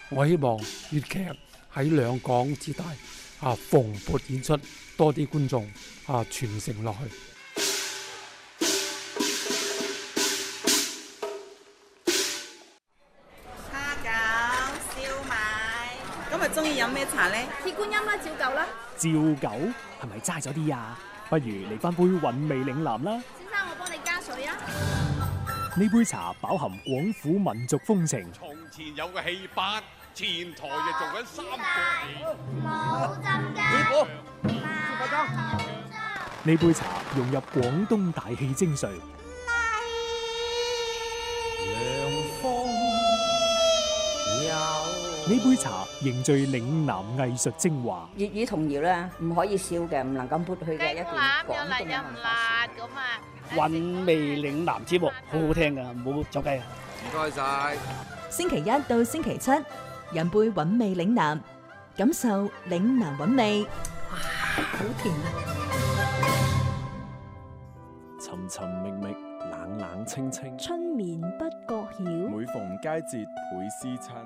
我希望粵劇喺兩港之大蓬勃演出，多啲觀眾傳承落去。 蝦餃、燒賣，今日中意飲咩茶呢？ 鐵觀音啦，照舊啦。 照舊係咪齋咗啲啊？不如嚟翻杯韻味嶺南啦。 先生，我幫你加水啊。 呢杯茶飽含廣府民族風情。 從前有個戲班，前台就做緊三個冇浸㗎。 呢杯茶融入廣東大戲精髓。呢杯茶凝聚嶺南藝術精華。 粵語童謠咧，唔可以笑嘅，唔能夠抹去嘅一段廣東嘅文化。 韻味嶺南節目好好聽㗎，唔好走雞啊！ 唔該晒。 星期一到星期七，飲杯韻味嶺南，感受嶺南韻味。哇，好甜啊！ 尋尋覓覓，冷冷清清， 春眠不覺曉。 每逢佳節倍思親。